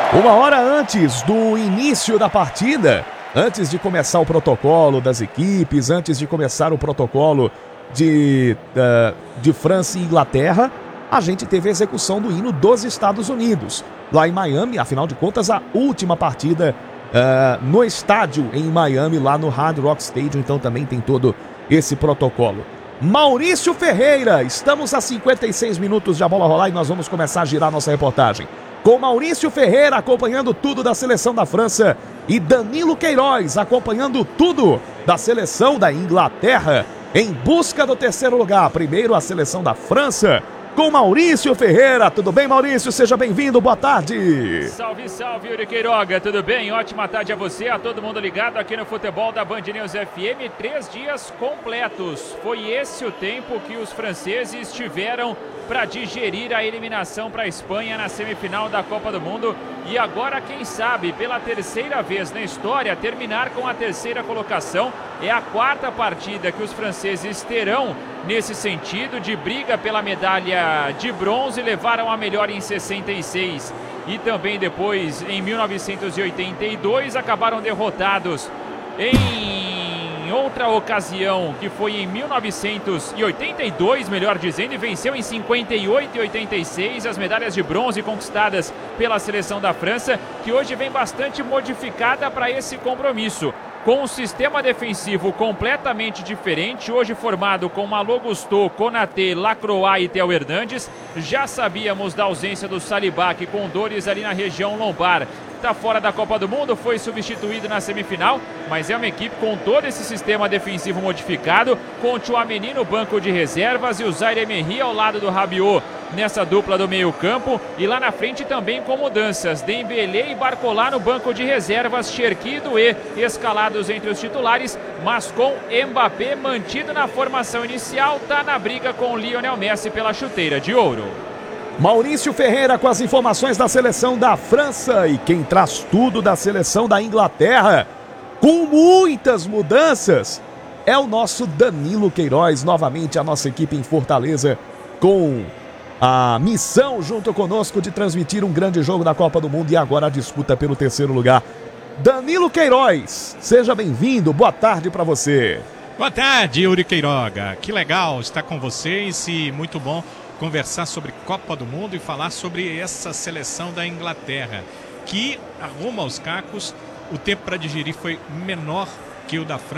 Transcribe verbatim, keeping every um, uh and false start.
Uma hora antes do início da partida, antes de começar o protocolo das equipes, antes de começar o protocolo de, uh, de França e Inglaterra, a gente teve a execução do hino dos Estados Unidos, lá em Miami, afinal de contas, a última partida uh, no estádio em Miami, lá no Hard Rock Stadium, então também tem todo esse protocolo. Maurício Ferreira, estamos a cinquenta e seis minutos de a bola rolar e nós vamos começar a girar nossa reportagem. Com Maurício Ferreira acompanhando tudo da seleção da França e Danilo Queiroz acompanhando tudo da seleção da Inglaterra em busca do terceiro lugar. Primeiro a seleção da França com Maurício Ferreira. Tudo bem, Maurício? Seja bem-vindo, boa tarde. Salve, salve, Yuri Queiroga, tudo bem? Ótima tarde a você, a todo mundo ligado aqui no futebol da Band News F M. Três dias completos. Foi esse o tempo que os franceses tiveram para digerir a eliminação para a Espanha na semifinal da Copa do Mundo. E agora, quem sabe, pela terceira vez na história, terminar com a terceira colocação. É a quarta partida que os franceses terão nesse sentido de briga pela medalha de bronze. Levaram a melhor em sessenta e seis e também depois em mil novecentos e oitenta e dois acabaram derrotados em outra ocasião, que foi em mil novecentos e oitenta e dois, melhor dizendo, e venceu em cinquenta e oito e oitenta e seis as medalhas de bronze conquistadas pela seleção da França, que hoje vem bastante modificada para esse compromisso. Com um sistema defensivo completamente diferente, hoje formado com Malo Gusto, Konaté, Lacroix e Theo Hernandes. Já sabíamos da ausência do Saliba, que com dores ali na região lombar está fora da Copa do Mundo, foi substituído na semifinal, mas é uma equipe com todo esse sistema defensivo modificado, com o Tchouaméni no banco de reservas e o Zaire Emery ao lado do Rabiot nessa dupla do meio campo, e lá na frente também com mudanças, Dembélé e Barcola no banco de reservas, Cherki e Doué escalados entre os titulares, mas com Mbappé mantido na formação inicial, tá na briga com Lionel Messi pela chuteira de ouro. Maurício Ferreira com as informações da seleção da França, e quem traz tudo da seleção da Inglaterra, com muitas mudanças, é o nosso Danilo Queiroz, novamente a nossa equipe em Fortaleza, com a missão junto conosco de transmitir um grande jogo da Copa do Mundo e agora a disputa pelo terceiro lugar. Danilo Queiroz, seja bem-vindo, boa tarde para você. Boa tarde, Yuri Queiroga, que legal estar com vocês e muito bom conversar sobre Copa do Mundo e falar sobre essa seleção da Inglaterra, que arruma os cacos. O tempo para digerir foi menor que o da França.